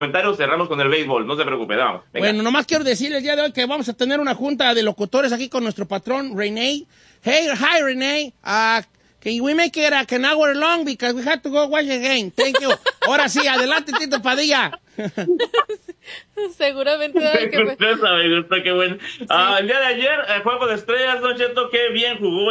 comentarios, cerramos con el béisbol, no se preocupe, vamos. Venga. Bueno, nomás quiero decirles el día de hoy que vamos a tener una junta de locutores aquí con nuestro patrón, Renee. Hey, hi, Renee. Can we make it an hour long because we have to go watch the game? Thank you. Ahora sí, adelante, Tito Padilla. Seguramente. Me gustó, qué bueno. Sí. El día de ayer, el Juego de Estrellas, Don Cheto, qué bien jugó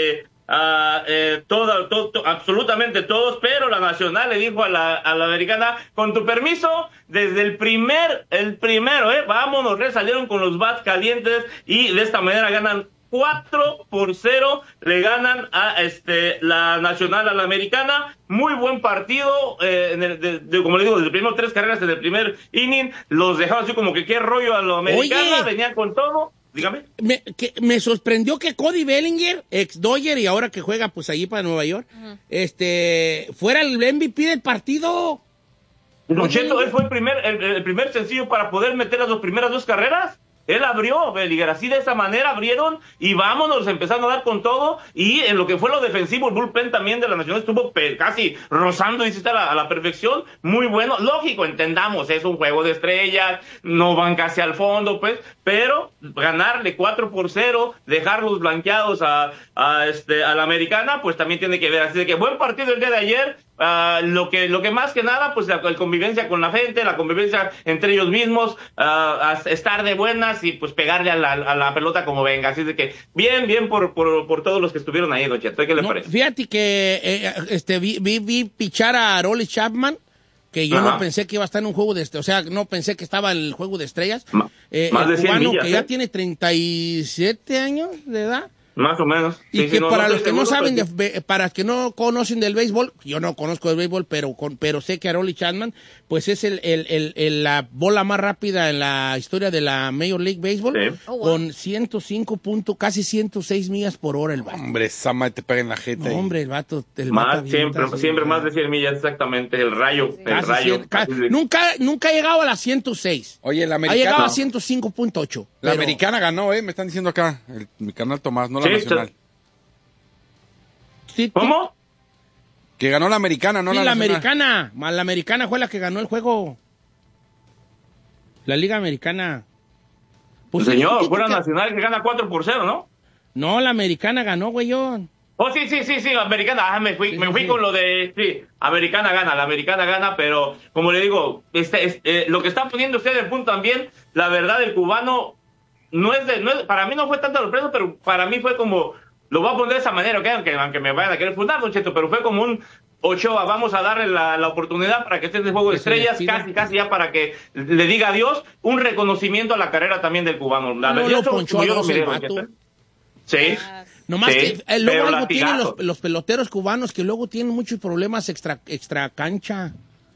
absolutamente todos, pero la Nacional le dijo a la Americana, con tu permiso, desde el primero, vámonos, salieron con los bats calientes y de esta manera ganan 4-0, le ganan a la Nacional a la Americana. Muy buen partido, como le digo, desde el primero 3 carreras en el primer inning, los dejaron así como que qué rollo a la Americana. Oye, venían con todo. Dígame. Me sorprendió que Cody Bellinger, ex Dodger y ahora que juega pues allí para Nueva York, fuera el MVP del partido. Don Cheto, él fue el primer sencillo para poder meter las primeras 2 carreras. Él abrió, Bellinger, así de esa manera abrieron y vámonos, empezaron a dar con todo. Y en lo que fue lo defensivo, el bullpen también de la Nacional estuvo casi rozando, dice, a la perfección. Muy bueno, lógico, entendamos, es un juego de estrellas, no van casi al fondo, pues, pero ganarle 4-0, dejarlos blanqueados a la Americana, pues también tiene que ver. Así de que buen partido el día de ayer. Lo que más que nada, pues la convivencia con la gente, la convivencia entre ellos mismos, estar de buenas y pues pegarle a la pelota como venga. Así de que bien por todos los que estuvieron ahí, Don Cheto. ¿Qué le parece? Fíjate que vi pichar a Aroldis Chapman, que yo no pensé que iba a estar en un juego o sea, no pensé que estaba en el juego de estrellas. Más de 100 cubano, millas, que ya tiene 37 años de edad. Más o menos. Y sí, que para los que no saben, para que no conocen del béisbol, yo no conozco del béisbol, pero sé que Aroldis Chapman, pues es la bola más rápida en la historia de la Major League Baseball, sí. Con 105 casi 106 millas por hora el vato. Hombre, Sama te pega en la jeta. No, hombre, el vato. Siempre más de 100 millas, exactamente, el rayo. Sí. El rayo. Nunca ha llegado a las 106. Oye, la americana. Ha llegado a 105.8. La americana ganó, me están diciendo acá, mi canal Tomás, no la nacional. Sí, ¿cómo? Que ganó la americana, no la nacional. La americana fue la que ganó el juego. La Liga Americana. Pues señor, fue la nacional que gana 4-0, ¿no? No, la americana ganó, güeyón. Oh, sí, americana. Me fui con lo de... Sí, la americana gana, pero como le digo, lo que está poniendo usted de punto también, la verdad, el cubano no es para mí no fue tanta sorpresa, pero para mí fue como... Lo voy a poner de esa manera, ¿okay? aunque me vayan a querer fundar, Don Cheto, pero fue como un Ochoa, vamos a darle la oportunidad para que esté en el juego de estrellas, casi ya para que le diga adiós, un reconocimiento a la carrera también del cubano. La verdad, lo ponchó a dos el vato. Sí. Nomás que luego algo tienen los peloteros cubanos que luego tienen muchos problemas extra cancha.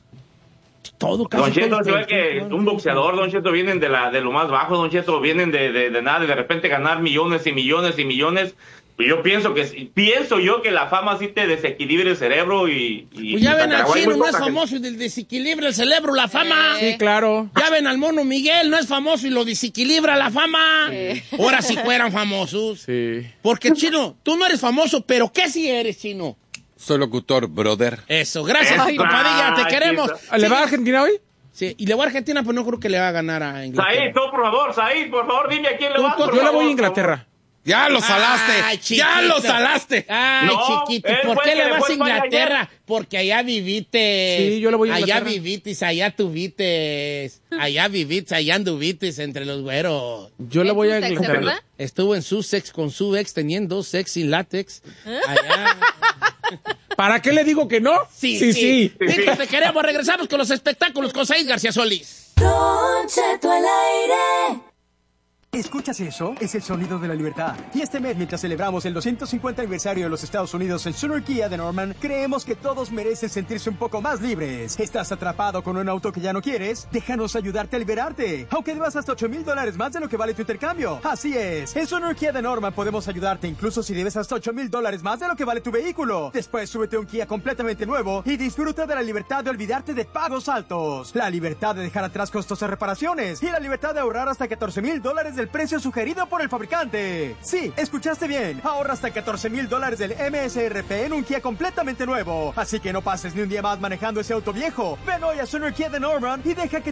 Todo casi. Don Cheto, se ve que un boxeador, Don Cheto, vienen de lo más bajo, Don Cheto, vienen de nada y de repente ganar millones y millones y millones. Yo pienso yo que la fama sí te desequilibra el cerebro y pues ya ven al Chino, no es famoso y desequilibra el cerebro, la fama. Sí, claro. Ya ven al Mono Miguel, no es famoso y lo desequilibra la fama. Ahora si fueran famosos. Sí. Porque, Chino, tú no eres famoso, pero ¿qué si eres, Chino? Soy locutor, brother. Eso, gracias, Padilla, te queremos. ¿Le va a Argentina hoy? Sí, y le voy a Argentina, pero no creo que le va a ganar a Inglaterra. Said, por favor, dime a quién le vas. Yo le voy a Inglaterra. Ya lo salaste. Ay, ya lo salaste. Ay, no, chiquito, ¿por qué le vas a Inglaterra? Porque allá viviste. Sí, yo le voy a Inglaterra. Allá viviste, allá tuviste. Allá viviste, allá anduviste entre los güeros. Yo le voy a Inglaterra. ¿Verdad? Estuvo en Sussex con su ex, teniendo sex sin látex. Allá. ¿Para qué le digo que no? Sí. Te queremos. Regresamos con los espectáculos con Said García Solís. Don Cheto al aire. ¿Escuchas eso? Es el sonido de la libertad. Y este mes, mientras celebramos el 250 aniversario de los Estados Unidos en Sooner Kia de Norman, creemos que todos merecen sentirse un poco más libres. ¿Estás atrapado con un auto que ya no quieres? Déjanos ayudarte a liberarte. Aunque debas hasta $8,000 más de lo que vale tu intercambio. Así es. En Sooner Kia de Norman podemos ayudarte incluso si debes hasta $8,000 más de lo que vale tu vehículo. Después súbete a un Kia completamente nuevo y disfruta de la libertad de olvidarte de pagos altos. La libertad de dejar atrás costosas reparaciones y la libertad de ahorrar hasta $14,000 del del precio sugerido por el fabricante. Sí, escuchaste bien. Ahorra hasta $14,000 del MSRP en un Kia completamente nuevo. Así que no pases ni un día más manejando ese auto viejo. Ven hoy a Sooner Kia de Norman y deja que